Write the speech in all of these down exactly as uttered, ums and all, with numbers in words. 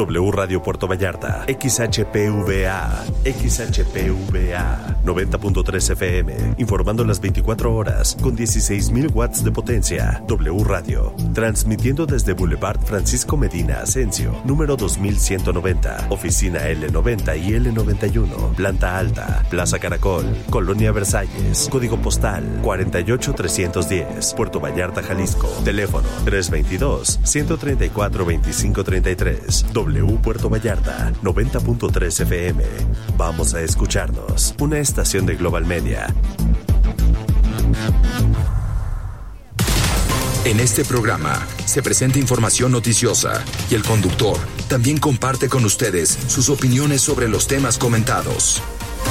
W Radio Puerto Vallarta, X H P V A, X H P V A, noventa punto tres F M, informando las veinticuatro horas con dieciséis mil watts de potencia. W Radio, transmitiendo desde Boulevard Francisco Medina Asensio, número dos mil ciento noventa, oficina L noventa y L noventa y uno, planta alta, Plaza Caracol, Colonia Versalles, código postal cuarenta y ocho trescientos diez, Puerto Vallarta, Jalisco. Teléfono tres veintidós, ciento treinta y cuatro, veinticinco treinta y tres. W Puerto Vallarta, noventa punto tres F M. Vamos a escucharnos. Una estación de Global Media. En este programa se presenta información noticiosa y el conductor también comparte con ustedes sus opiniones sobre los temas comentados.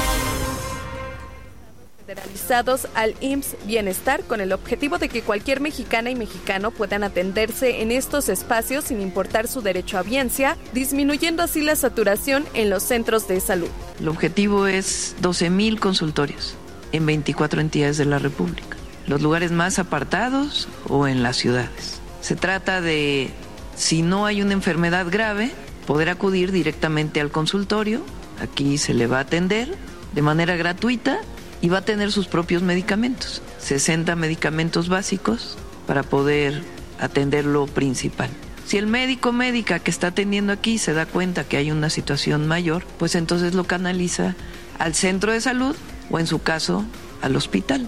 Federalizados al I M S S Bienestar con el objetivo de que cualquier mexicana y mexicano puedan atenderse en estos espacios sin importar su derecho a biencia, disminuyendo así la saturación en los centros de salud. El objetivo es doce mil consultorios en veinticuatro entidades de la República, los lugares más apartados o en las ciudades. Se trata de, si no hay una enfermedad grave, poder acudir directamente al consultorio. Aquí se le va a atender de manera gratuita y va a tener sus propios medicamentos, sesenta medicamentos básicos para poder atender lo principal. Si el médico o médica que está atendiendo aquí se da cuenta que hay una situación mayor, pues entonces lo canaliza al centro de salud o en su caso al hospital.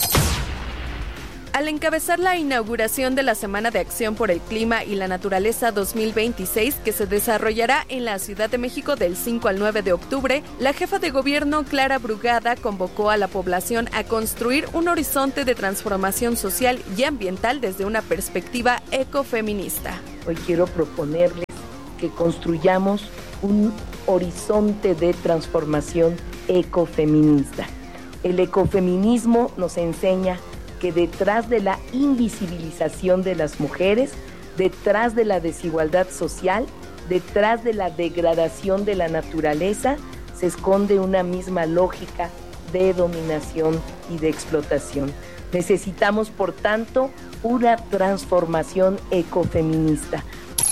Al encabezar la inauguración de la Semana de Acción por el Clima y la Naturaleza dos mil veintiséis, que se desarrollará en la Ciudad de México del cinco al nueve de octubre, la jefa de gobierno Clara Brugada convocó a la población a construir un horizonte de transformación social y ambiental desde una perspectiva ecofeminista. Hoy quiero proponerles que construyamos un horizonte de transformación ecofeminista. El ecofeminismo nos enseña que detrás de la invisibilización de las mujeres, detrás de la desigualdad social, detrás de la degradación de la naturaleza, se esconde una misma lógica de dominación y de explotación. Necesitamos, por tanto, una transformación ecofeminista.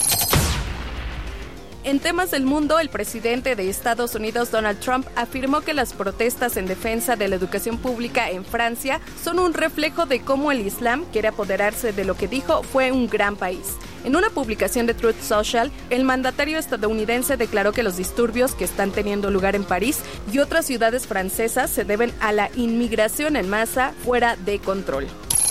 En temas del mundo, el presidente de Estados Unidos, Donald Trump, afirmó que las protestas en defensa de la educación pública en Francia son un reflejo de cómo el Islam quiere apoderarse de lo que dijo fue un gran país. En una publicación de Truth Social, el mandatario estadounidense declaró que los disturbios que están teniendo lugar en París y otras ciudades francesas se deben a la inmigración en masa fuera de control.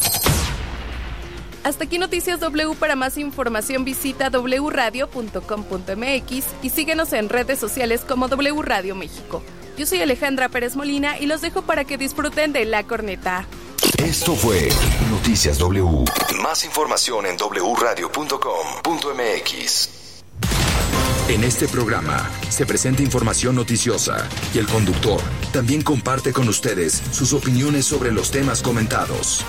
Hasta aquí Noticias W. Para más información visita doble u radio punto com punto m x y síguenos en redes sociales como W Radio México. Yo soy Alejandra Pérez Molina y los dejo para que disfruten de La Corneta. Esto fue Noticias W. Más información en doble u radio punto com punto m x. En este programa se presenta información noticiosa y el conductor también comparte con ustedes sus opiniones sobre los temas comentados.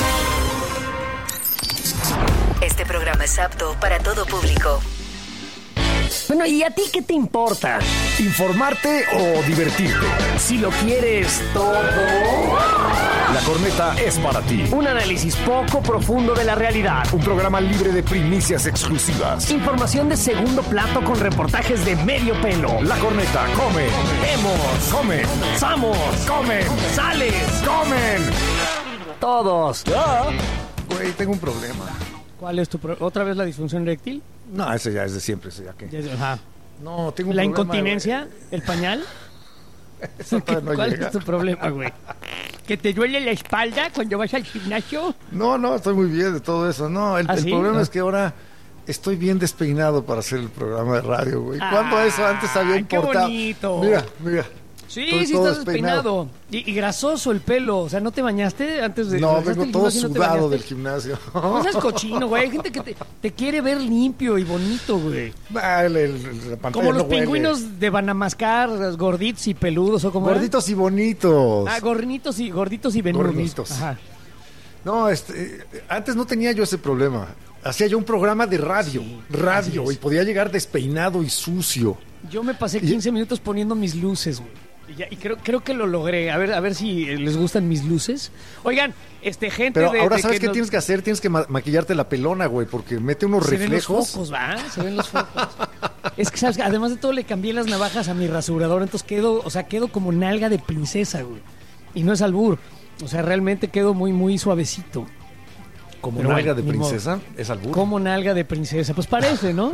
Este programa es apto para todo público. Bueno, ¿y a ti qué te importa? ¿Informarte o divertirte? Si lo quieres todo. La Corneta es para ti. Un análisis poco profundo de la realidad. Un programa libre de primicias exclusivas. Información de segundo plato con reportajes de medio pelo. La Corneta come. Vemos. Comen. Samos. Comen. Sales. Comen. Todos. Ya. Güey, tengo un problema. ¿Cuál es tu pro- otra vez la disfunción eréctil? No, ese ya es de siempre, ese ya que. Ya es- Ajá. No, tengo un ¿La problema, incontinencia? güey. ¿El pañal? Eso todavía no ¿Cuál llega. es tu problema, güey? ¿Que te duele la espalda cuando vas al gimnasio? No, no, estoy muy bien de todo eso. No, el, ¿Ah, el sí? problema ¿No? es que ahora estoy bien despeinado para hacer el programa de radio, güey. ¿Cuándo Ah, eso antes había qué importado? bonito. Mira, mira. Sí, Estoy sí todo estás despeinado. Y, y grasoso el pelo. O sea, ¿no te bañaste antes de...? No, regresaste vengo al todo gimnasio y no te sudado bañaste? del gimnasio. No seas cochino, güey. Hay gente que te, te quiere ver limpio y bonito, güey. Ah, el- el- la pantalla Como los no huele. pingüinos de Banamascar, gorditos y peludos, ¿o cómo era? Gorditos y bonitos. Ah, gorditos y, gorditos y venudos. Gorditos. Ajá. No, este, antes no tenía yo ese problema. Hacía yo un programa de radio, Sí, radio, así es. y podía llegar despeinado y sucio. Yo me pasé quince minutos poniendo mis luces, güey. Y, ya- y creo, creo que lo logré. A ver, a ver si les gustan mis luces. Oigan, este gente Pero de, ahora de sabes que qué nos- tienes que hacer, tienes que ma- maquillarte la pelona, güey, porque mete unos se ven los reflejos. focos, ¿va? Se ven los focos. Es que, ¿sabes? Además de todo, le cambié las navajas a mi rasurador, entonces quedo, o sea, quedo como nalga de princesa, güey. Y no es albur. O sea, realmente quedo muy, muy suavecito. Como Pero nalga bueno, de ni princesa, modo. es albur. Como nalga de princesa, pues parece, ¿no?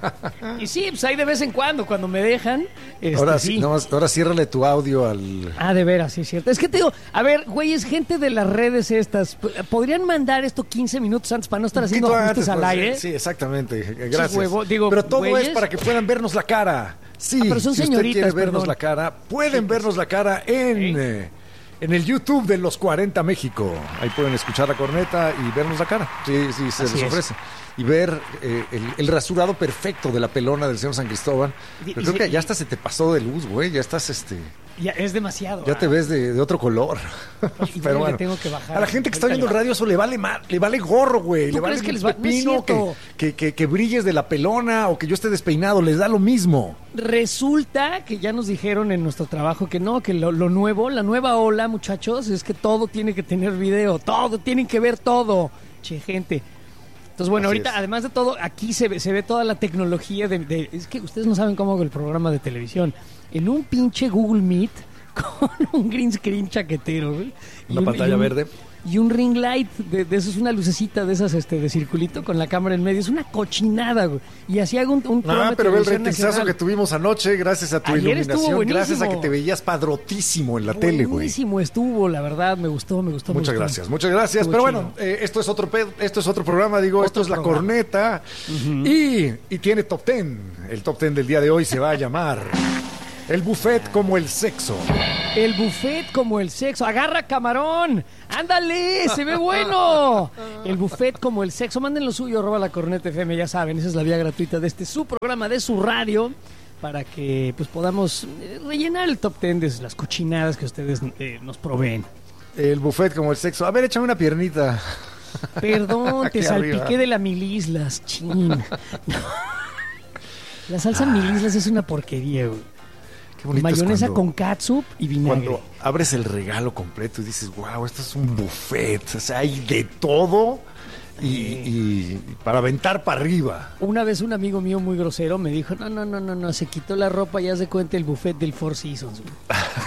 Y sí, pues ahí de vez en cuando, cuando me dejan, este, ahora sí. sí, no, ahora ciérrale tu audio al... Ah, de veras, sí es cierto. Es que te digo, a ver, güeyes, gente de las redes estas, ¿podrían mandar esto quince minutos antes para no estar haciendo Poquito ajustes antes, al pues, aire? Sí, exactamente, gracias. Sí, huevo, digo, pero todo güeyes. es para que puedan vernos la cara. Sí, Ah, pero son si usted señoritas, quiere vernos perdón. la cara, pueden vernos la cara en... eh, en el YouTube de Los cuarenta México. Ahí pueden escuchar la corneta y vernos la cara. Sí, sí, se Así les es. ofrece. Y ver eh, el, el rasurado perfecto de la pelona del señor San Cristóbal. Y- Pero y creo se- que ya hasta se te pasó de luz, güey. Ya estás, este... Ya, es demasiado. Ya te ah. ves de, de otro color. Igual Pero le bueno, tengo que bajar. a la gente que está Ahorita viendo le el radio eso le vale mal, le vale gorro, güey. ¿Tú Le vale crees que un les va- no es pepino que, cierto? que, que, que brilles de la pelona o que yo esté despeinado. Les da lo mismo. Resulta que ya nos dijeron en nuestro trabajo que no, que lo, lo nuevo, la nueva ola, muchachos, es que todo tiene que tener video, todo, tienen que ver todo. Che, gente. Entonces, bueno, Así ahorita, es. además de todo, aquí se ve, se ve toda la tecnología de, de- Es que ustedes no saben cómo hago el programa de televisión. En un pinche Google Meet con un green screen chaquetero, güey. Una Y un- pantalla y un- verde. Y un ring light, de, de eso es una lucecita de esas este de circulito con la cámara en medio. Es una cochinada, güey. Y así hago un, un programa Ah, de pero ve el televisión ratingzazo nacional. que tuvimos anoche gracias a tu Ayer estuvo iluminación, buenísimo. gracias a que te veías padrotísimo en la tele, güey. Buenísimo estuvo, la verdad, me gustó, me gustó. me Muchas gustó. gracias, muchas gracias. Estuvo Pero chido. bueno, eh, esto es otro pedo, esto es otro programa, digo, Otro esto es la programa. corneta y, y tiene top ten. El top ten del día de hoy se va a llamar El buffet como el sexo. El buffet como el sexo. Agarra camarón. Ándale, se ve bueno. El buffet como el sexo. Manden lo suyo, arroba la corneta F M, ya saben, esa es la vía gratuita de este su programa, de su radio, para que pues podamos eh, rellenar el top ten de las cochinadas que ustedes eh, nos proveen. El buffet como el sexo. A ver, échame una piernita. Perdón, te Aquí salpiqué arriba. de la milislas, chin. La salsa milislas es una porquería, güey. Qué bonito es Mayonesa cuando- con catsup y vinagre. Cuando abres el regalo completo y dices, wow, esto es un buffet. O sea, hay de todo y, y- y para aventar para arriba. Una vez un amigo mío muy grosero me dijo, no, no, no, no, no, se quitó la ropa y haz de cuenta el buffet del Four Seasons. güey".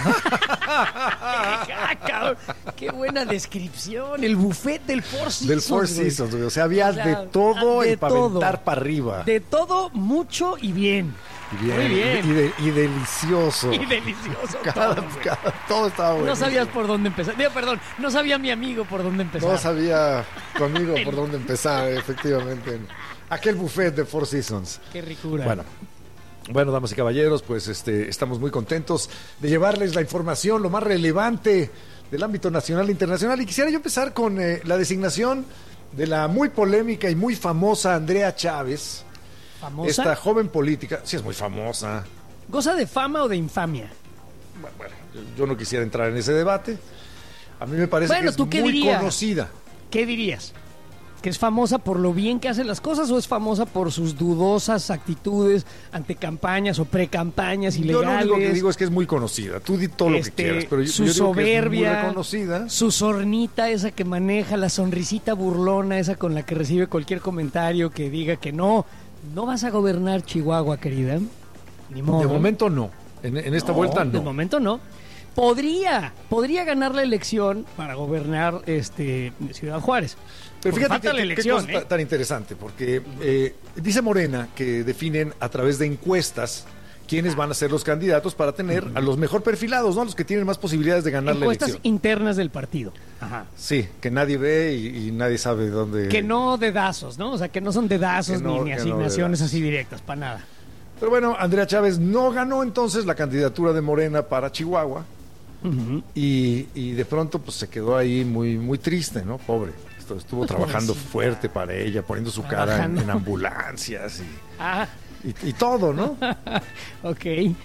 Ah, cabrón, qué buena descripción, el buffet del Four Seasons. Del Four güey. Seasons, güey. O sea, había O sea, de todo de y para todo. aventar para arriba. De todo, mucho y bien. Y bien, Muy bien. Y, de- y delicioso. Y delicioso Cada- todo, güey. cada- todo estaba bueno. No sabías por dónde empezar. Digo, perdón, no sabía mi amigo por dónde empezar. No sabía conmigo por dónde empezar, efectivamente. Aquel buffet de Four Seasons. Qué ricura. Bueno, bueno, damas y caballeros, pues este, estamos muy contentos de llevarles la información, lo más relevante del ámbito nacional e internacional. Y quisiera yo empezar con eh, la designación de la muy polémica y muy famosa Andrea Chávez. ¿Famosa? Esta joven política, sí es muy famosa. ¿Goza de fama o de infamia? Bueno, bueno, yo- yo no quisiera entrar en ese debate. A mí me parece Bueno, que es ¿tú qué muy dirías? conocida. ¿Qué dirías? ¿Que es famosa por lo bien que hace las cosas o es famosa por sus dudosas actitudes ante campañas o precampañas Yo ilegales? lo único que digo es que es muy conocida. Tú di todo lo que Este, quieras, pero yo, su yo digo que es muy soberbia, reconocida. su sornita esa que maneja, la sonrisita burlona esa con la que recibe cualquier comentario que diga que no, no vas a gobernar Chihuahua, querida. Ni modo. De momento no. En, en esta No, vuelta De no. momento no. Podría, podría ganar la elección para gobernar este Ciudad Juárez. Pero Porque fíjate falta que, la que- qué elección, cosa ¿eh? ta- tan interesante, porque eh, dice Morena que definen a través de encuestas quiénes van a ser los candidatos para tener a los mejor perfilados, ¿no? A los que tienen más posibilidades de ganar Encuestas la elección. internas del partido. Ajá. Sí, que nadie ve y, y nadie sabe dónde. Que no dedazos, ¿no? O sea, que no son dedazos Que no- ni, ni que no asignaciones dedazos. así directas, para nada. Pero bueno, Andrea Chávez no ganó entonces la candidatura de Morena para Chihuahua. Ujú. Y, y de pronto pues se quedó ahí muy muy triste, ¿no? Pobre. Estu- Estuvo Pues, trabajando pobrecita. fuerte para ella, poniendo su cara en, Trabajando. en ambulancias Ah, y, y, y todo, ¿no? ok.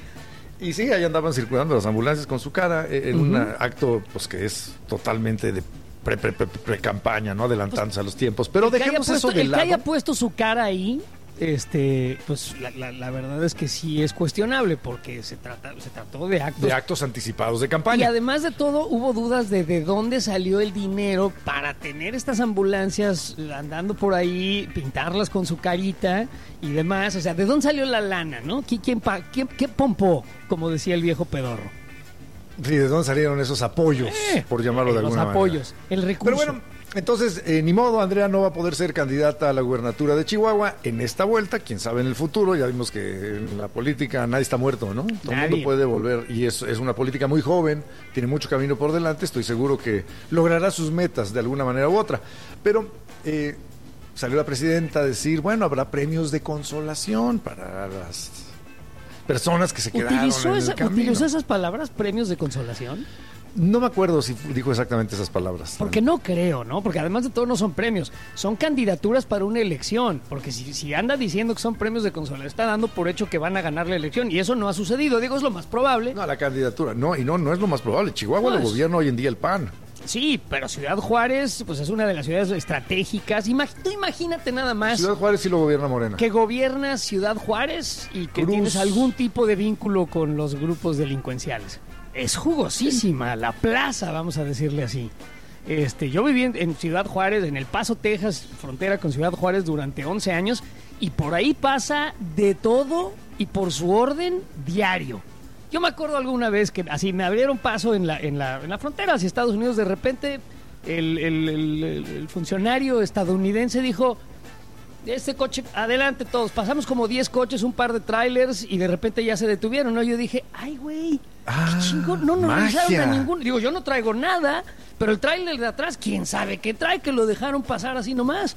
Y sí, ahí andaban circulando las ambulancias con su cara eh, en Ujú. un acto pues que es totalmente de pre-campaña, pre, pre, pre-campaña, ¿no? Adelantándose a los tiempos. Pero El que haya dejemos puesto- eso de el que haya lado. puesto su cara ahí, este, pues la, la, la verdad es que sí es cuestionable porque se trata, se trató de actos. De actos anticipados de campaña. Y además de todo, hubo dudas de de dónde salió el dinero para tener estas ambulancias andando por ahí, pintarlas con su carita y demás. O sea, ¿de dónde salió la lana, no? ¿Quién, quién, quién, qué pompó, como decía el viejo pedorro? Sí, ¿de dónde salieron esos apoyos? Eh, por llamarlo eh, de alguna manera. Los apoyos, el recurso. Pero bueno, entonces, eh, ni modo, Andrea no va a poder ser candidata a la gubernatura de Chihuahua en esta vuelta, quién sabe en el futuro. Ya vimos que en la política nadie está muerto, ¿no? Todo el mundo puede volver, y es, es una política muy joven, tiene mucho camino por delante, estoy seguro que logrará sus metas de alguna manera u otra. Pero eh, salió la presidenta a decir, bueno, habrá premios de consolación para las personas que se quedaron ¿Utilizó en esa, el camino. ¿Utilizó esas palabras, premios de consolación? No me acuerdo si dijo exactamente esas palabras. Porque no creo, ¿no? Porque además de todo no son premios, son candidaturas para una elección. Porque si, si anda diciendo que son premios de consolación, está dando por hecho que van a ganar la elección. Y eso no ha sucedido, digo, es lo más probable. No, la candidatura, no, y no, no es lo más probable. Chihuahua pues, lo gobierna hoy en día el P A N. Sí, pero Ciudad Juárez, pues es una de las ciudades estratégicas. Imag- tú imagínate nada más. Ciudad Juárez sí lo gobierna Morena. Que gobiernas Ciudad Juárez y que Cruz. Tienes algún tipo de vínculo con los grupos delincuenciales. Es jugosísima la plaza, vamos a decirle así. Este, yo viví en, en Ciudad Juárez, en El Paso, Texas, frontera con Ciudad Juárez durante once años, y por ahí pasa de todo y por su orden diario. Yo me acuerdo alguna vez que así me abrieron paso en la, en la, en la frontera hacia Estados Unidos, de repente el, el, el, el funcionario estadounidense dijo: este coche, adelante todos. Pasamos como diez coches, un par de trailers y de repente ya se detuvieron, ¿no? Yo dije, ay, güey, ah, qué chingón. No, no revisaron a ninguno. Digo, yo no traigo nada, pero el trailer de atrás, quién sabe qué trae, que lo dejaron pasar así nomás.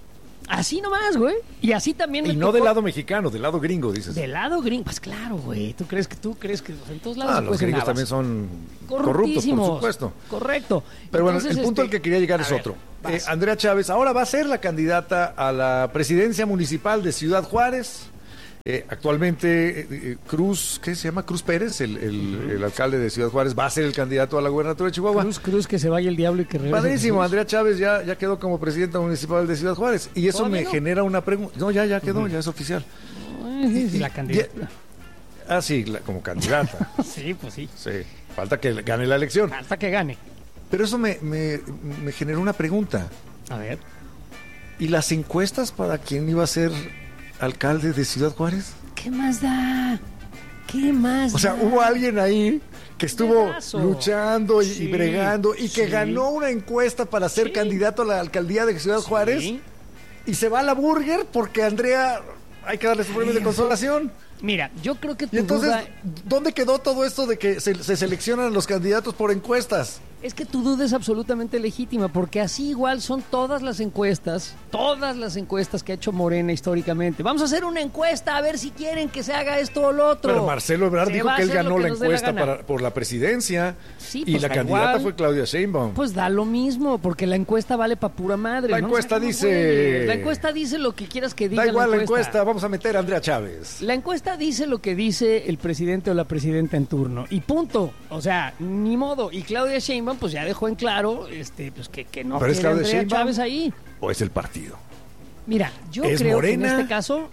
Así nomás, güey. Y así también Y me no tocó... del lado mexicano, del lado gringo, dices. Del lado gringo, pues claro, güey. ¿Tú crees que tú crees que en todos lados Ah, se los cuecen gringos habas? también son corruptos, por supuesto. Correcto. Pero bueno, Entonces, el punto este... al que quería llegar a es ver, otro. Eh, Andrea Chávez ahora va a ser la candidata a la presidencia municipal de Ciudad Juárez. Eh, actualmente, eh, eh, Cruz, ¿qué se llama? Cruz Pérez, el, el, el alcalde de Ciudad Juárez, va a ser el candidato a la gubernatura de Chihuahua. Cruz, Cruz, que se vaya el diablo y que regrese. Padrísimo, Andrea Chávez ya, ya quedó como presidenta municipal de Ciudad Juárez. Y eso me no? genera una pregunta. No, ya, ya quedó, uh-huh. ya es oficial. Y, la candidatura. Ya, ah, sí, la, como candidata. Sí, pues sí. Sí, falta que gane la elección. Falta que gane. Pero eso me, me, me generó una pregunta. A ver. ¿Y las encuestas para quién iba a ser alcalde de Ciudad Juárez? ¿Qué más da? ¿Qué más O sea, da? hubo alguien ahí que estuvo Pedazo. luchando y, Sí, y bregando y que sí. ganó una encuesta para ser Sí. candidato a la alcaldía de Ciudad Sí. Juárez y se va a la burger porque Andrea hay que darle su premio de consolación. Mira, yo creo que tu Y entonces, duda... ¿dónde quedó todo esto de que se, se seleccionan los candidatos por encuestas? Es que tu duda es absolutamente legítima, porque así igual son todas las encuestas, todas las encuestas que ha hecho Morena históricamente. Vamos a hacer una encuesta a ver si quieren que se haga esto o lo otro. Pero Marcelo Ebrard Se dijo va a que él hacer lo ganó que la nos dé la encuesta gana. para, por la presidencia Sí, y pues la da candidata igual. fue Claudia Sheinbaum. Pues da lo mismo, porque la encuesta vale para pura madre. La ¿no? encuesta O sea, ¿cómo dice- puede? La encuesta dice lo que quieras que diga Da igual la la encuesta. encuesta, vamos a meter a Andrea Chávez. La encuesta dice lo que dice el presidente o la presidenta en turno. Y punto. O sea, ni modo. Y Claudia Sheinbaum pues ya dejó en claro este, pues, que, que no ¿Pero es quiere Claudia Andrea Sheinbaum? Chávez ahí. ¿O es el partido? Mira, yo ¿Es creo Morena? que en este caso...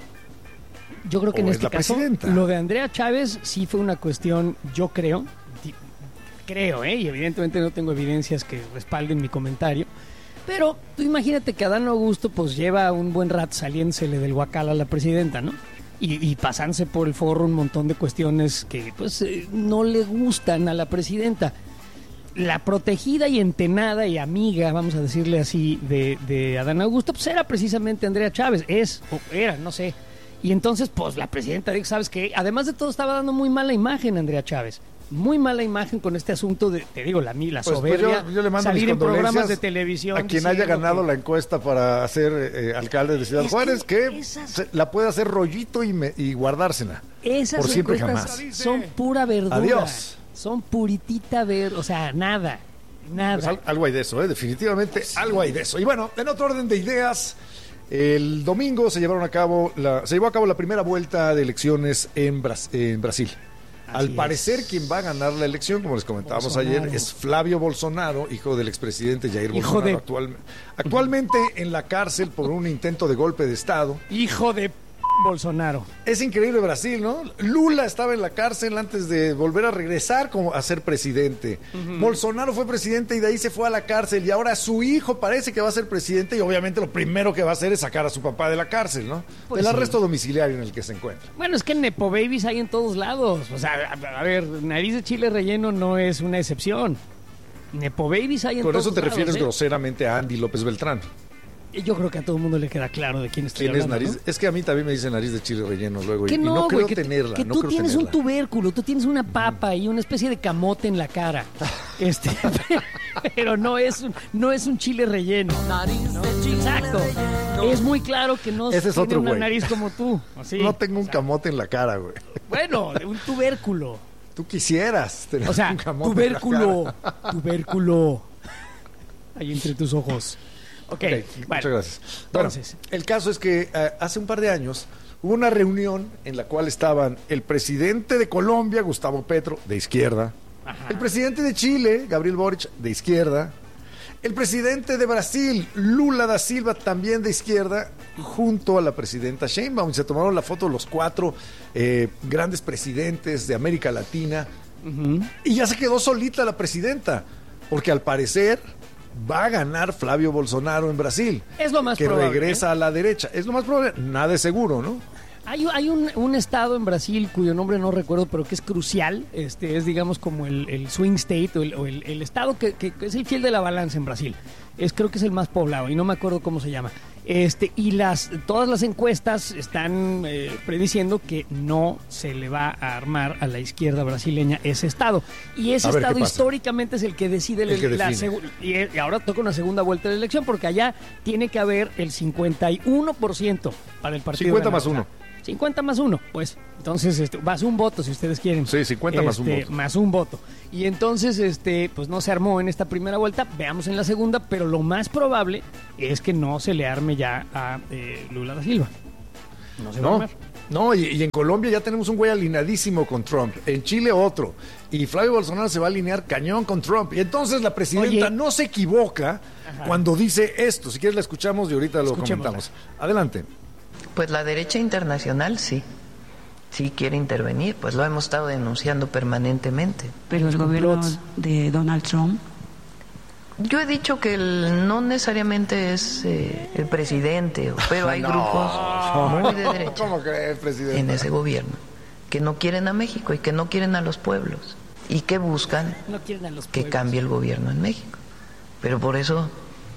Yo creo que ¿O en es este la caso presidenta? lo de Andrea Chávez sí fue una cuestión, yo creo, di- creo, ¿eh? Y evidentemente no tengo evidencias que respalden mi comentario, pero tú imagínate que Adán Augusto pues lleva un buen rato saliéndosele del guacal a la presidenta, ¿no? Y, y pasándose por el forro un montón de cuestiones que pues eh, no le gustan a la presidenta. La protegida y entenada y amiga, vamos a decirle así, de, de Adán Augusto, pues era precisamente Andrea Chávez, es, o era, no sé. Y entonces, pues la presidenta dijo, ¿sabes qué? Además de todo, estaba dando muy mala imagen Andrea Chávez. Muy mala imagen con este asunto de, te digo, la, la Pues, soberbia, pues yo, yo le mando salir mis en programas condolencias de televisión. a quien haya diciendo ganado que- la encuesta para ser eh, alcalde de Ciudad Es Juárez, que, que esas- se- la puede hacer rollito y, me- y guardársela. Esas por siempre y encuestas jamás. son pura verdura. Adiós. Son puritita ver, o sea, nada, nada. Pues al- algo hay de eso, ¿eh? Definitivamente algo hay de eso. Y bueno, en otro orden de ideas, el domingo se llevaron a cabo la, se llevó a cabo la primera vuelta de elecciones en, Bras- en Brasil. Así Al es. parecer, quien va a ganar la elección, como les comentábamos Bolsonaro. ayer, es Flavio Bolsonaro, hijo del expresidente Jair Hijo Bolsonaro, de- actual- actualmente en la cárcel por un intento de golpe de Estado. Hijo de Bolsonaro. Es increíble Brasil, ¿no? Lula estaba en la cárcel antes de volver a regresar como a ser presidente. Uh-huh. Bolsonaro fue presidente y de ahí se fue a la cárcel y ahora su hijo parece que va a ser presidente y obviamente lo primero que va a hacer es sacar a su papá de la cárcel, ¿no? Pues del sí. arresto domiciliario en el que se encuentra. Bueno, es que Nepo Babies hay en todos lados. O sea, a, a ver, nariz de chile relleno no es una excepción. Nepo Babies hay en Por todos lados. Por eso te refieres ¿eh? groseramente a Andy López Beltrán. Yo creo que a todo el mundo le queda claro de quién estoy ¿Quién hablando, es nariz? ¿no? Es que a mí también me dicen nariz de chile relleno luego y, que no, y no güey, creo que, tenerla. Que no tú creo tienes tenerla. un tubérculo, tú tienes una papa y una especie de camote en la cara. Este, pero no es un, no es un chile relleno. ¿no? Exacto. Es muy claro que no Ese es tiene otro una güey. nariz como tú. ¿Sí? No tengo un o sea, camote en la cara, güey. Bueno, un tubérculo. Tú quisieras tener o sea, un camote tubérculo, en la cara. Tubérculo. Ahí entre tus ojos. Okay, ok, bueno, muchas gracias. Bueno, entonces, el caso es que uh, hace un par de años hubo una reunión en la cual estaban el presidente de Colombia, Gustavo Petro, de izquierda, ajá. el presidente de Chile, Gabriel Boric, de izquierda, el presidente de Brasil, Lula da Silva, también de izquierda, junto a la presidenta Sheinbaum. Se tomaron la foto los cuatro eh, grandes presidentes de América Latina uh-huh. y ya se quedó solita la presidenta, porque al parecer va a ganar Flavio Bolsonaro en Brasil. Es lo más que probable. Que regresa ¿eh? a la derecha. Es lo más probable. Nada es seguro, ¿no? Hay, hay un, un estado en Brasil cuyo nombre no recuerdo, pero que es crucial. Este es, digamos, como el, el swing state o el, o el, el estado que, que es el fiel de la balanza en Brasil. Es, creo que es el más poblado y no me acuerdo cómo se llama. Este, y las todas las encuestas están eh, prediciendo que no se le va a armar a la izquierda brasileña ese estado. Y ese ver, estado históricamente es el que decide el que la segu- y, y ahora toca una segunda vuelta de la elección porque allá tiene que haber el cincuenta y uno por ciento para el partido. cincuenta ganador. más uno. cincuenta más uno, pues. Entonces, este, más un voto, si ustedes quieren. Sí, cincuenta este, más un voto. Más un voto. Y entonces, este, pues no se armó en esta primera vuelta. Veamos en la segunda, pero lo más probable es que no se le arme ya a eh, Lula da Silva. No se va a No, armar. no y, y en Colombia ya tenemos un güey alineadísimo con Trump. En Chile otro. Y Flavio Bolsonaro se va a alinear cañón con Trump. Y entonces la presidenta Oye. no se equivoca Ajá. cuando dice esto. Si quieres la escuchamos y ahorita lo comentamos. Adelante. Pues la derecha internacional sí, sí quiere intervenir, pues lo hemos estado denunciando permanentemente. Pero el gobierno de Donald Trump. Yo he dicho que el, no necesariamente es eh, el presidente, pero hay no, grupos muy de derecha ¿Cómo crees, presidente? en ese gobierno que no quieren a México y que no quieren a los pueblos y que buscan No quieren a los que pueblos. cambie el gobierno en México. Pero por eso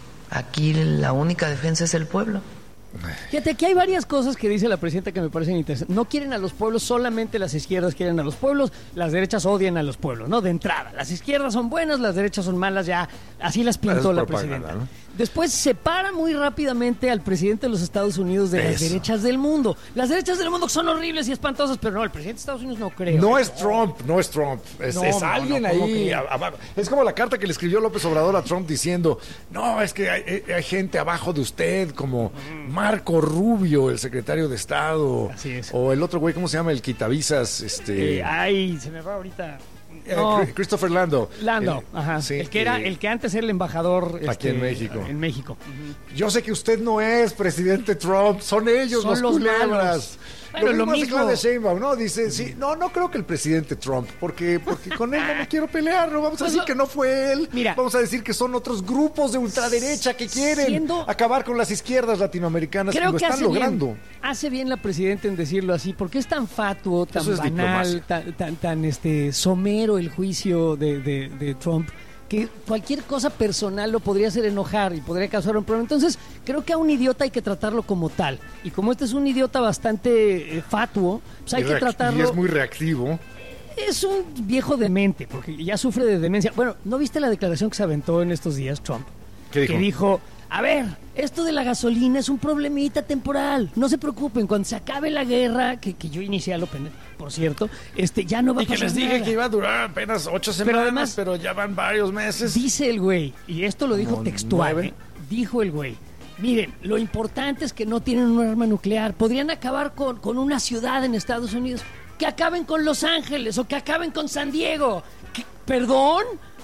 aquí la única defensa es el pueblo. Fíjate, aquí hay varias cosas que dice la presidenta que me parecen interesantes. No quieren a los pueblos, solamente las izquierdas quieren a los pueblos, las derechas odian a los pueblos, ¿no? De entrada, las izquierdas son buenas, las derechas son malas, ya así las pintó la presidenta. ¿No? Después separa muy rápidamente al presidente de los Estados Unidos de Eso. las derechas del mundo. Las derechas del mundo son horribles y espantosas, pero no, el presidente de Estados Unidos no creo. No es Trump, no es Trump, es, No, es no, alguien no, ahí abajo. Es como la carta que le escribió López Obrador a Trump diciendo, no, es que hay, hay gente abajo de usted, como Marco Rubio, el secretario de Estado. Así es. O el otro güey, ¿cómo se llama? El quitavisas, este... Eh, ay, se me va ahorita... Eh, No. Christopher Lando. Lando, el, ajá. Sí, el que era, eh, el que antes era el embajador aquí este, en México. En México. Uh-huh. Yo sé que usted no es presidente Trump, son ellos Son los, los culebras. malos. Bueno, lo mismo, lo hace mismo. Claudia Sheinbaum, ¿no? Dice, sí, no, no creo que el presidente Trump, porque, porque con él no me quiero pelear, no vamos a Pues decir lo- que no fue él, Mira. vamos a decir que son otros grupos de ultraderecha que quieren Siendo- acabar con las izquierdas latinoamericanas y Creo lo que están hace logrando. bien, hace bien la presidenta en decirlo así, porque es tan fatuo, tan Eso es banal, diplomacia. tan, tan, tan, este, somero el juicio de, de, de Trump, que cualquier cosa personal lo podría hacer enojar y podría causar un problema. Entonces, creo que a un idiota hay que tratarlo como tal. Y como este es un idiota bastante eh, fatuo, pues hay Y que reac- tratarlo... Y es muy reactivo. Es un viejo demente, porque ya sufre de demencia. Bueno, ¿no viste la declaración que se aventó en estos días, Trump? ¿Qué dijo? Que dijo, a ver, esto de la gasolina es un problemita temporal. No se preocupen, cuando se acabe la guerra, que, que yo inicié a lo pendejo, por cierto, este, ya no va a Y que pasar les dije nada. que iba a durar apenas ocho semanas, Pero además- pero ya van varios meses. Dice el güey, y esto lo dijo Como textual, nueve. ¿eh? Dijo el güey, miren, lo importante es que no tienen un arma nuclear. Podrían acabar con, con una ciudad en Estados Unidos. Que acaben con Los Ángeles o que acaben con San Diego. ¿Qué? ¿Perdón?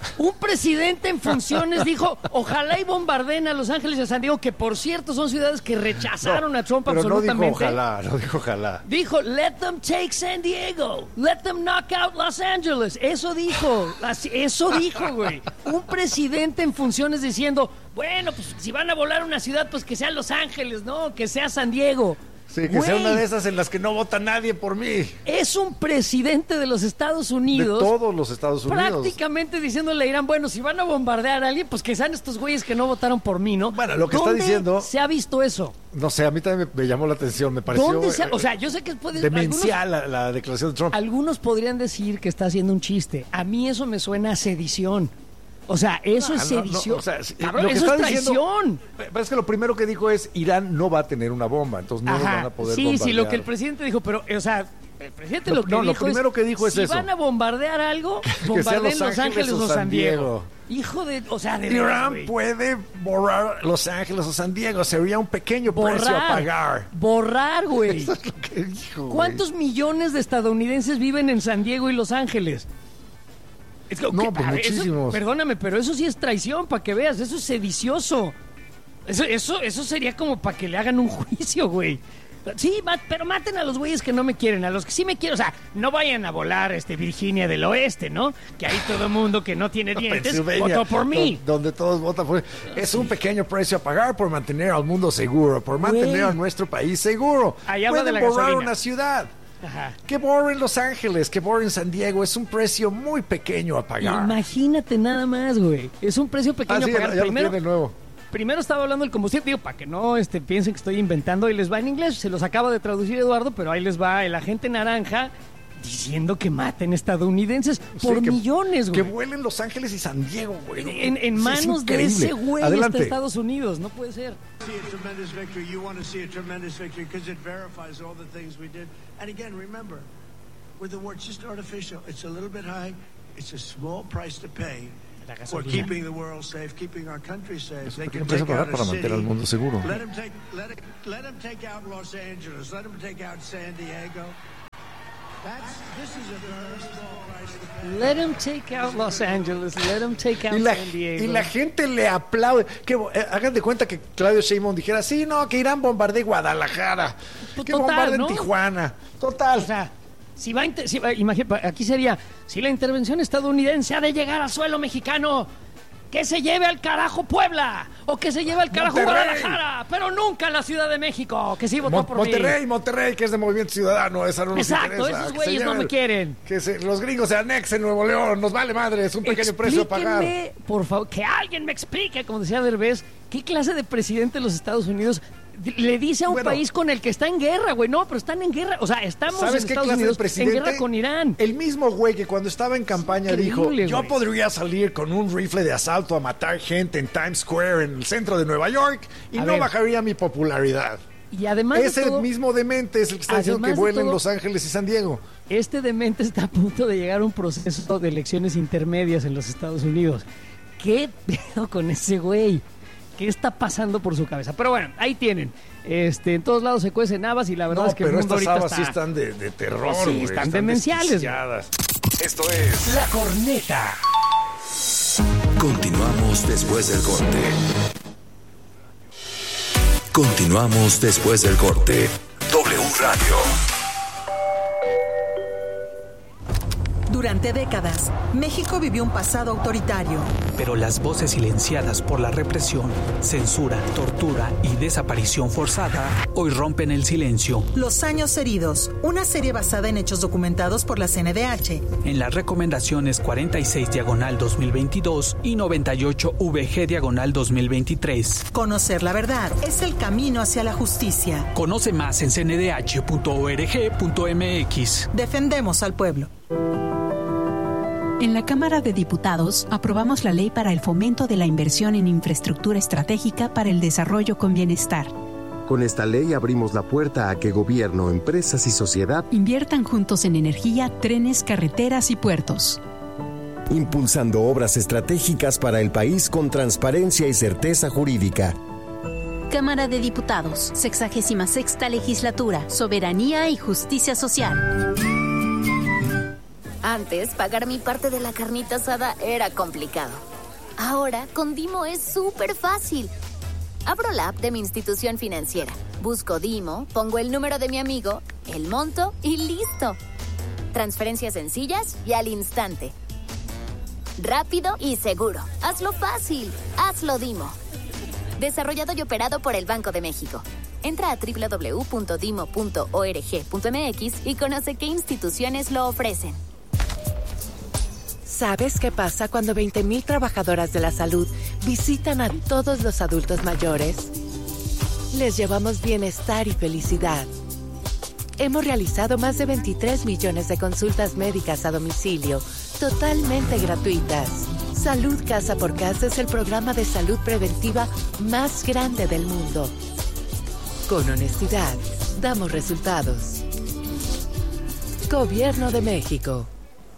Un presidente en funciones dijo, ojalá y bombarden a Los Ángeles y a San Diego, que por cierto son ciudades que rechazaron no, a Trump pero absolutamente. No dijo ojalá, no dijo ojalá. Dijo, let them take San Diego, let them knock out Los Angeles. Eso dijo, eso dijo, güey. Un presidente en funciones diciendo, bueno, pues si van a volar una ciudad, pues que sea Los Ángeles, ¿no? Que sea San Diego. Sí, que Güey, sea una de esas en las que no vota nadie por mí. Es un presidente de los Estados Unidos. De todos los Estados Unidos. Prácticamente diciéndole a Irán, bueno, si van a bombardear a alguien, pues que sean estos güeyes que no votaron por mí, ¿no? Bueno, lo que está ¿Dónde diciendo... se ha visto eso? No sé, a mí también me, me llamó la atención, me pareció... ¿Dónde se ha, o sea, yo sé que puede... Demencial algunos, la, la declaración de Trump. Algunos podrían decir que está haciendo un chiste. A mí eso me suena a sedición. O sea, eso no, es sedición. No, no, o sea, Cabrón, lo que eso está es traición. Diciendo, pero es que lo primero que dijo es Irán no va a tener una bomba, entonces no Ajá, nos van a poder sí, bombardear. Sí, lo que el presidente dijo, pero, o sea, el presidente lo, lo que no, dijo lo primero es, que dijo es si eso. van a bombardear algo, bombardeen Los Ángeles o San Diego. Hijo de, o sea, de Irán veras, puede borrar Los Ángeles o San Diego, sería un pequeño borrar, precio a pagar. Borrar, güey. Eso es lo que dijo, ¿Cuántos güey? millones de estadounidenses viven en San Diego y Los Ángeles? Es que, no, pues muchísimos. Eso, perdóname, pero eso sí es traición, para que veas, eso es sedicioso. Eso, eso, eso sería como para que le hagan un juicio, güey. Sí, pero maten a los güeyes que no me quieren, a los que sí me quieren. O sea, no vayan a volar este Virginia del Oeste, ¿no? Que ahí todo el mundo que no tiene dientes votó por mí. Donde todos votan por mí. Es un pequeño precio a pagar por mantener al mundo seguro, por mantener Güey. a nuestro país seguro. Ahí habla de Pueden la borrar gasolina. una ciudad. Ajá. Que borren Los Ángeles, que borren San Diego. Es un precio muy pequeño a pagar. Imagínate nada más, güey. Es un precio pequeño Ah, sí, a pagar. ya Primero, lo tiene de nuevo. Primero estaba hablando del combustible, digo, para que no este, piensen que estoy inventando, ahí les va en inglés, se los acaba de traducir Eduardo, pero ahí les va el agente naranja diciendo que maten estadounidenses por sí, que, millones, güey. Que vuelen Los Ángeles y San Diego, güey. En, en Sí, manos de ese güey está Estados Unidos, no puede ser. Es un pequeño precio a pagar para mantener al mundo seguro. Let them take, let it, let them take out Los Angeles. Let them take out San Diego. That's, this is a very small price to pay. Let them take out Los Angeles. Let them take out Y la, San Diego. y la gente le aplaude. Que, eh, hagan de cuenta que Claudio Sheinbaum dijera, sí, no, que Irán bombardee Guadalajara. Pues que total, bombardeen ¿no? Tijuana. Total. O sea, si va, a inter- si va imagina, aquí sería, si la intervención estadounidense ha de llegar a suelo mexicano, que se lleve al carajo Puebla, o que se lleve al carajo Monterrey. Guadalajara, pero nunca la Ciudad de México, que sí votó Mon- por Monterrey, mí. Monterrey, que es de Movimiento Ciudadano, esa no nos Exacto, interesa. esos Que güeyes se no lleven- me quieren. Que se- los gringos se anexen Nuevo León, nos vale madre, es un pequeño precio a pagar. Explíquenme, por favor, que alguien me explique, como decía Derbez, qué clase de presidente de los Estados Unidos le dice a un Bueno. país con el que está en guerra, güey. No, pero están en guerra. O sea, estamos en ¿Sabes qué Estados clase de Unidos en presidente? guerra con Irán. El mismo güey que cuando estaba en campaña Increíble, dijo, yo güey. podría salir con un rifle de asalto a matar gente en Times Square, en el centro de Nueva York, y A no ver. bajaría mi popularidad. Y además de Ese todo, mismo demente es el que está diciendo además que de vuelen todo- Los Ángeles y San Diego. este demente está a punto de llegar a un proceso de elecciones intermedias en los Estados Unidos. ¿Qué pedo con ese güey? ¿Qué está pasando por su cabeza? Pero bueno, ahí tienen. Este, en todos lados se cuecen habas y la verdad No, es que el pero mundo estas ahorita habas está... sí están de, de terror, Sí, güey, están demenciales, güey. desquiciadas. Esto es La Corneta. Continuamos después del corte. Continuamos después del corte. W Radio. Durante décadas, México vivió un pasado autoritario. Pero las voces silenciadas por la represión, censura, tortura y desaparición forzada hoy rompen el silencio. Los años heridos, una serie basada en hechos documentados por la C N D H. En las recomendaciones cuarenta y seis diagonal dos mil veintidós y noventa y ocho V G diagonal dos mil veintitrés. Conocer la verdad es el camino hacia la justicia. Conoce más en c n d h punto org punto m x. Defendemos al pueblo. En la Cámara de Diputados aprobamos la ley para el fomento de la inversión en infraestructura estratégica para el desarrollo con bienestar. Con esta ley abrimos la puerta a que gobierno, empresas y sociedad Inviertan juntos en energía, trenes, carreteras y puertos. impulsando obras estratégicas para el país con transparencia y certeza jurídica. Cámara de Diputados, sexagésima sexta legislatura, soberanía y justicia social. Antes, pagar mi parte de la carnita asada era complicado. Ahora, con Dimo es súper fácil. Abro la app de mi institución financiera, busco Dimo, pongo el número de mi amigo, el monto y listo. Transferencias sencillas y al instante. Rápido y seguro. Hazlo fácil. Hazlo Dimo. Desarrollado y operado por el Banco de México. Entra a doble u doble u doble u punto dimo punto org punto m x y conoce qué instituciones lo ofrecen. ¿Sabes qué pasa cuando veinte mil trabajadoras de la salud visitan a todos los adultos mayores? Les llevamos bienestar y felicidad. Hemos realizado más de veintitrés millones de consultas médicas a domicilio, totalmente gratuitas. Salud Casa por Casa es el programa de salud preventiva más grande del mundo. Con honestidad, damos resultados. Gobierno de México.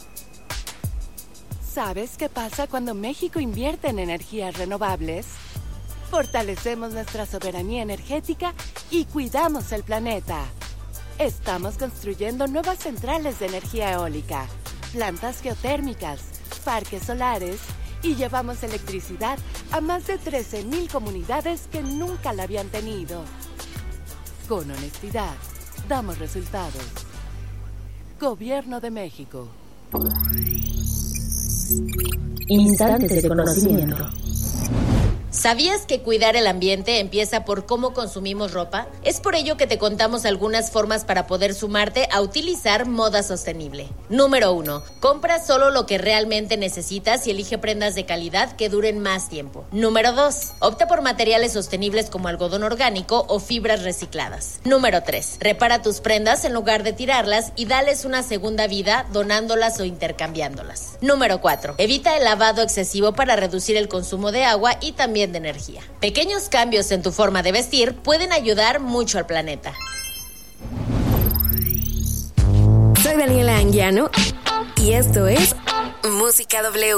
¿Sabes qué pasa cuando México invierte en energías renovables? Fortalecemos nuestra soberanía energética y cuidamos el planeta. Estamos construyendo nuevas centrales de energía eólica, plantas geotérmicas, parques solares y llevamos electricidad a más de trece mil comunidades que nunca la habían tenido. Con honestidad, damos resultados. Gobierno de México. Instantes de conocimiento. ¿Sabías que cuidar el ambiente empieza por cómo consumimos ropa? Es por ello que te contamos algunas formas para poder sumarte a utilizar moda sostenible. Número uno. Compra solo lo que realmente necesitas y elige prendas de calidad que duren más tiempo. Número dos. Opta por materiales sostenibles como algodón orgánico o fibras recicladas. Número tres. Repara tus prendas en lugar de tirarlas y dales una segunda vida donándolas o intercambiándolas. Número cuatro. Evita el lavado excesivo para reducir el consumo de agua y también de energía. Pequeños cambios en tu forma de vestir pueden ayudar mucho al planeta. Soy Daniela Anguiano y esto es Música W.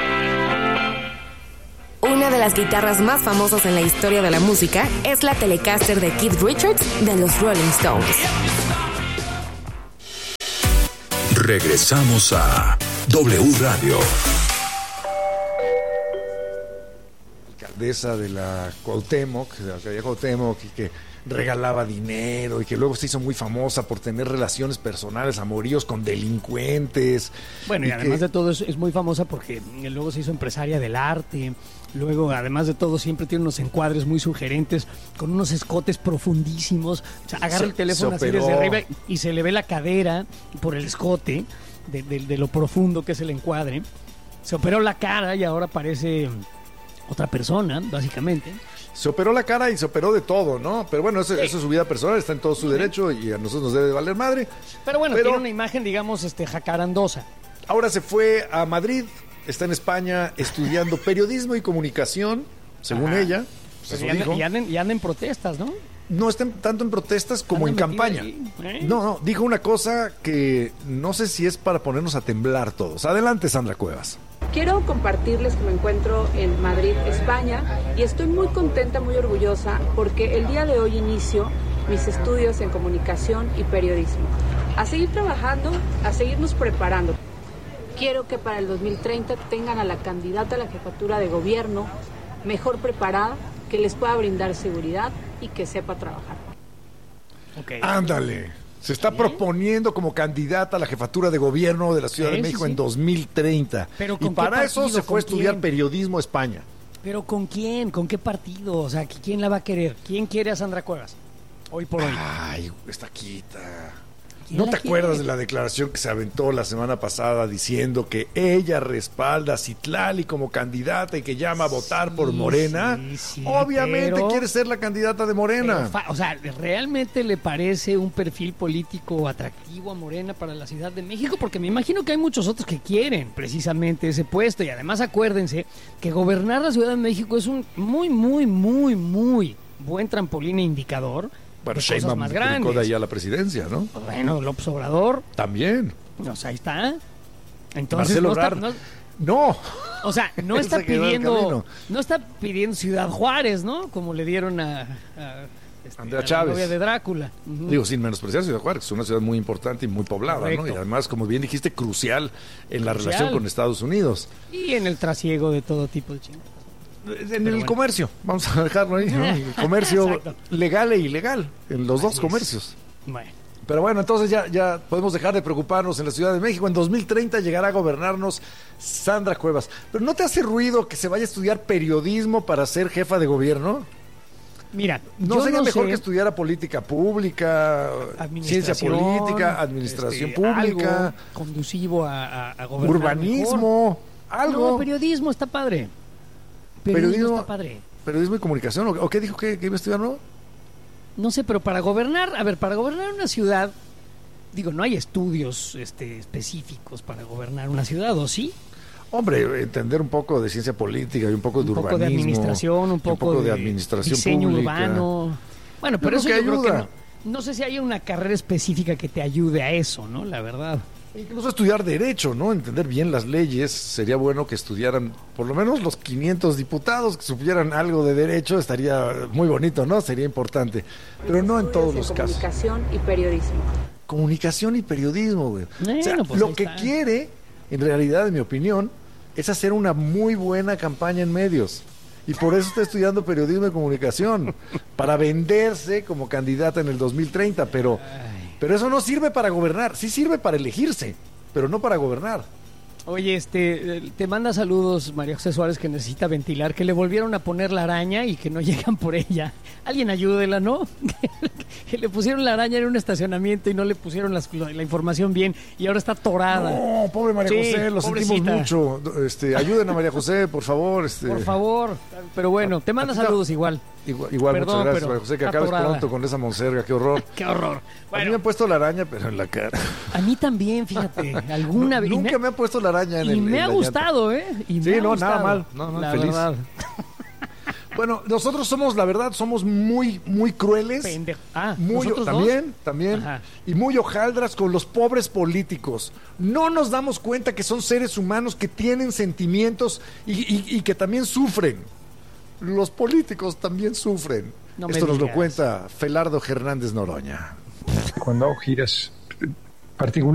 Una de las guitarras más famosas en la historia de la música es la Telecaster de Keith Richards de los Rolling Stones. Regresamos a W Radio. Alcaldesa de la Cuauhtémoc, de la alcaldía Cuauhtémoc, y que regalaba dinero y que luego se hizo muy famosa por tener relaciones personales, amoríos con delincuentes. Bueno, y, y además que... de todo es, es muy famosa porque luego se hizo empresaria del arte. Luego, además de todo, siempre tiene unos encuadres muy sugerentes, con unos escotes profundísimos. O sea, agarra se, el teléfono así desde arriba y se le ve la cadera por el escote de, de, de lo profundo que es el encuadre. Se operó la cara y ahora parece otra persona, básicamente. Se operó la cara y se operó de todo, ¿no? Pero bueno, eso, sí. eso es su vida personal, está en todo su derecho y a nosotros nos debe de valer madre. Pero bueno, Pero, tiene una imagen, digamos, este jacarandosa. Ahora se fue a Madrid, está en España estudiando periodismo y comunicación, según Ajá. ella. Pues y, anda, y, anda en, y anda en protestas, ¿no? No está tanto en protestas como anda en campaña. Ahí, ¿eh? No, no, dijo una cosa que no sé si es para ponernos a temblar todos. Adelante, Sandra Cuevas. Quiero compartirles que me encuentro en Madrid, España, y estoy muy contenta, muy orgullosa, porque el día de hoy inicio mis estudios en comunicación y periodismo. A seguir trabajando, a seguirnos preparando. Quiero que para el dos mil treinta tengan a la candidata a la jefatura de gobierno mejor preparada, que les pueda brindar seguridad y que sepa trabajar. Okay. Ándale. Se está ¿Sí? proponiendo como candidata a la jefatura de gobierno de la Ciudad sí, de México sí. en dos mil treinta. Pero y para eso se fue a estudiar quién? periodismo a España. ¿Pero con quién? ¿Con qué partido? O sea, ¿quién la va a querer? ¿Quién quiere a Sandra Cuevas? Hoy por hoy. Ay, está quita. ¿No te acuerdas de la declaración que se aventó la semana pasada diciendo que ella respalda a Citlali como candidata y que llama sí, a votar por Morena? Sí, sí, Obviamente pero, quiere ser la candidata de Morena. Fa, o sea, ¿realmente le parece un perfil político atractivo a Morena para la Ciudad de México? Porque me imagino que hay muchos otros que quieren precisamente ese puesto. Y además acuérdense que gobernar la Ciudad de México es un muy, muy, muy, muy buen trampolín e indicador. Bueno, Sheinbaum más grandes. De ahí a la presidencia, ¿no? Bueno, López Obrador. También. O sea, ahí está. Entonces, Marcelo no, está, no, no. O sea, no está pidiendo no está pidiendo Ciudad Juárez, ¿no? Como le dieron a, a Este, Andrea la Chávez. novia de Drácula. Uh-huh. Digo, sin menospreciar Ciudad Juárez, es una ciudad muy importante y muy poblada, Correcto. ¿no? Y además, como bien dijiste, crucial en la Crucial. relación con Estados Unidos. Y en el trasiego de todo tipo de chingados. En Pero el bueno. comercio, vamos a dejarlo ahí, ¿no? El comercio Exacto. legal e ilegal, en los Así dos es. comercios. Bueno. Pero bueno, entonces ya, ya podemos dejar de preocuparnos en la Ciudad de México. En dos mil treinta llegará a gobernarnos Sandra Cuevas. ¿Pero no te hace ruido que se vaya a estudiar periodismo para ser jefa de gobierno? Mira, ¿No yo sería no mejor sé, que estudiara política pública, ciencia administración, política, administración este, pública, algo conducivo a, a, a gobernar urbanismo, mejor? algo? No, periodismo está padre. Periodismo, Periodismo- está padre. Periodismo y comunicación, ¿o o qué dijo que, que iba a estudiar, no? No sé, pero para gobernar, a ver, para gobernar una ciudad, digo, no hay estudios este, específicos para gobernar una ciudad, ¿o sí? Hombre, entender un poco de ciencia política y un poco de Un urbanismo. poco de administración, un poco, de, administración diseño pública. urbano. Bueno, Yo pero creo eso que yo creo que ayuda. no. No sé si hay una carrera específica que te ayude a eso, ¿no? La verdad. Incluso estudiar derecho, ¿no? Entender bien las leyes. Sería bueno que estudiaran, por lo menos los quinientos diputados, que supieran algo de derecho. Estaría muy bonito, ¿no? Sería importante. Pero no en todos los casos. Comunicación y periodismo. Comunicación y periodismo, güey. Bueno, o sea, pues lo ahí que está. quiere, en realidad, en mi opinión, es hacer una muy buena campaña en medios. Y por eso está estudiando periodismo y comunicación, para venderse como candidata en el dos mil treinta, pero, pero eso no sirve para gobernar, sí sirve para elegirse, pero no para gobernar. Oye, este, eh, te manda saludos María José Suárez, que necesita ventilar, que le volvieron a poner la araña y que no llegan por ella. Alguien ayúdela, ¿no? Que le pusieron la araña en un estacionamiento y no le pusieron las- la, la información bien y ahora está torada. No, pobre María Sí, José, lo sentimos pobrecita. mucho. Este, ayuden a María José, por favor. Este, Por favor. Pero bueno, te manda a ti no- saludos igual. Igual, igual Perdón, muchas gracias, pero María José, que está acabes torada. pronto con esa monserga, qué horror. Qué horror. A mí me han puesto la araña, pero en la cara. A mí también, fíjate, alguna vez. y Nunca me- me ha puesto la araña en Y el me en ha la gustado, ¿eh? Y Sí, me ha no, nada gustado, mal, no, no, la feliz. verdad. Bueno, nosotros somos, la verdad, somos muy, muy crueles. Pendejo. Ah, Muy, ¿nosotros dos? también, también. Ajá. Y muy hojaldras con los pobres políticos. No nos damos cuenta que son seres humanos que tienen sentimientos y, y- y que también sufren. Los políticos también sufren. No me Esto nos lo digas. cuenta Felardo Hernández Noroña. Cuando hago giras particular